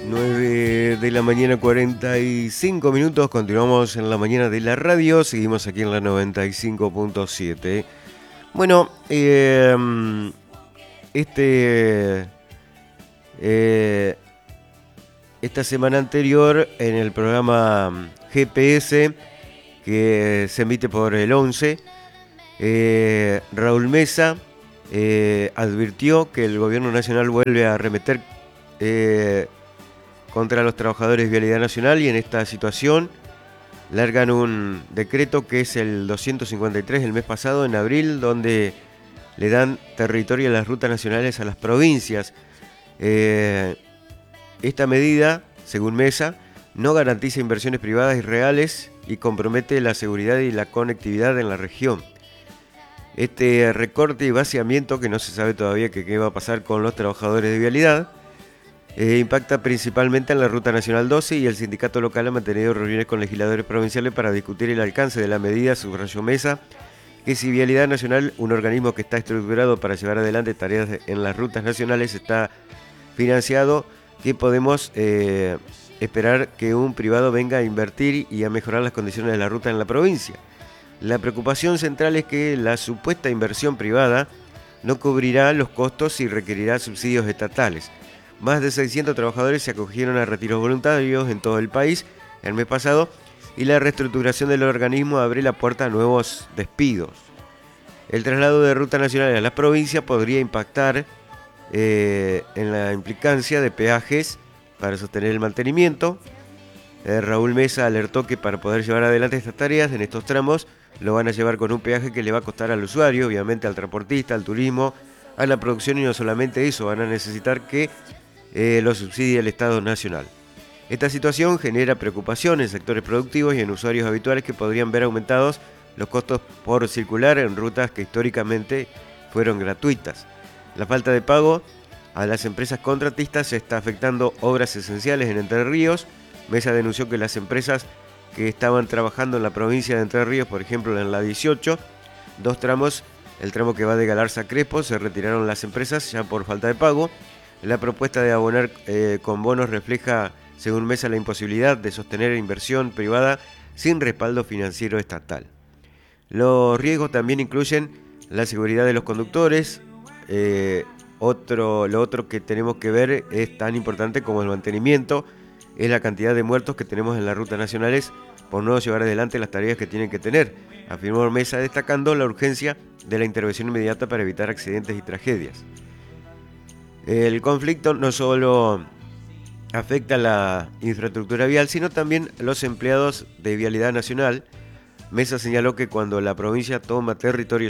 9 de la mañana, 45 minutos. Continuamos en la mañana de la radio. Seguimos aquí en la 95.7. Bueno, esta semana anterior en el programa GPS que se emite por el 11, Raúl Mesa advirtió que el gobierno nacional vuelve a arremeter contra los trabajadores de Vialidad Nacional, y en esta situación largan un decreto que es el 253 del mes pasado, en abril, donde le dan territorio a las rutas nacionales a las provincias. Esta medida, según Mesa, no garantiza inversiones privadas y reales y compromete la seguridad y la conectividad en la región. Este recorte y vaciamiento, que no se sabe todavía qué va a pasar con los trabajadores de Vialidad, impacta principalmente en la Ruta Nacional 12, y el sindicato local ha mantenido reuniones con legisladores provinciales para discutir el alcance de la medida. Subrayó Mesa que si Vialidad Nacional, un organismo que está estructurado para llevar adelante tareas en las rutas nacionales, está financiado, que podemos esperar que un privado venga a invertir y a mejorar las condiciones de la ruta en la provincia. La preocupación central es que la supuesta inversión privada no cubrirá los costos y requerirá subsidios estatales. Más de 600 trabajadores se acogieron a retiros voluntarios en todo el país el mes pasado, y la reestructuración del organismo abre la puerta a nuevos despidos. El traslado de rutas nacionales a las provincias podría impactar en la implicancia de peajes para sostener el mantenimiento. Raúl Mesa alertó que para poder llevar adelante estas tareas en estos tramos lo van a llevar con un peaje que le va a costar al usuario, obviamente al transportista, al turismo, a la producción, y no solamente eso, van a necesitar que lo subsidie el Estado Nacional. Esta situación genera preocupación en sectores productivos y en usuarios habituales, que podrían ver aumentados los costos por circular en rutas que históricamente fueron gratuitas. La falta de pago a las empresas contratistas está afectando obras esenciales en Entre Ríos. Mesa denunció que las empresas que estaban trabajando en la provincia de Entre Ríos, por ejemplo en la 18, dos tramos, el tramo que va de Galarza a Crespo, se retiraron las empresas ya por falta de pago. La propuesta de abonar con bonos refleja, según Mesa, la imposibilidad de sostener inversión privada sin respaldo financiero estatal. Los riesgos también incluyen la seguridad de los conductores. Lo otro que tenemos que ver es tan importante como el mantenimiento, es la cantidad de muertos que tenemos en las rutas nacionales por no llevar adelante las tareas que tienen que tener, afirmó Mesa, destacando la urgencia de la intervención inmediata para evitar accidentes y tragedias. El conflicto no solo afecta a la infraestructura vial, sino también a los empleados de Vialidad Nacional. Mesa señaló que cuando la provincia toma territorio